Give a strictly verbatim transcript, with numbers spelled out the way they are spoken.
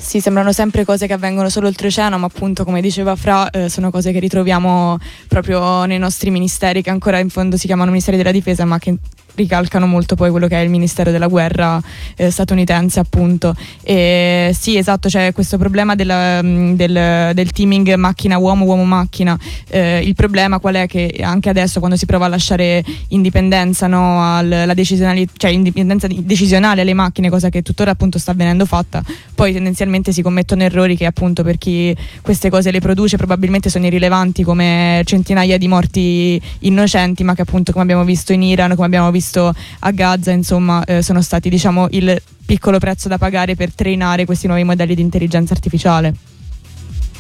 Sì, sembrano sempre cose che avvengono solo oltreoceano, ma appunto, come diceva Fra, eh, sono cose che ritroviamo proprio nei nostri ministeri, che ancora in fondo si chiamano Ministeri della Difesa, ma che ricalcano molto poi quello che è il Ministero della Guerra eh, statunitense, appunto. E sì, esatto, c'è questo problema della, del, del teaming macchina-uomo, uomo-macchina. Eh, il problema qual è? Che anche adesso, quando si prova a lasciare indipendenza, no, al, la decisionali, cioè indipendenza decisionale alle macchine, cosa che tuttora appunto sta venendo fatta, poi tendenzialmente si commettono errori che appunto per chi queste cose le produce probabilmente sono irrilevanti, come centinaia di morti innocenti, ma che appunto, come abbiamo visto in Iran, come abbiamo visto a Gaza, insomma, eh, sono stati, diciamo, il piccolo prezzo da pagare per trainare questi nuovi modelli di intelligenza artificiale.